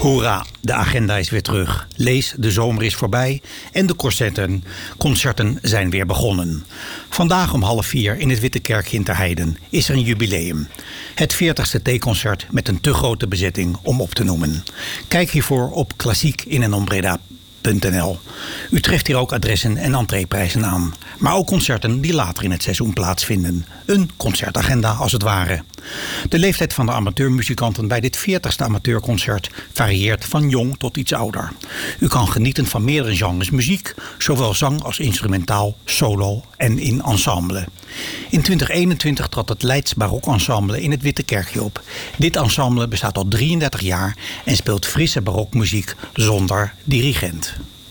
Hoera, de agenda is weer terug. Lees, de zomer is voorbij en de concerten zijn weer begonnen. Vandaag om 3:30 in het Witte Kerkje in Terheiden is er een jubileum. Het 40ste theeconcert met een te grote bezetting om op te noemen. Kijk hiervoor op klassiekinenombreda.nl. U treft hier ook adressen en entreeprijzen aan. Maar ook concerten die later in het seizoen plaatsvinden. Een concertagenda als het ware. De leeftijd van de amateurmuzikanten bij dit 40ste amateurconcert varieert van jong tot iets ouder. U kan genieten van meerdere genres muziek, zowel zang als instrumentaal, solo en in ensemble. In 2021 trad het Leids Barokensemble in het Witte Kerkje op. Dit ensemble bestaat al 33 jaar en speelt frisse barokmuziek zonder dirigent.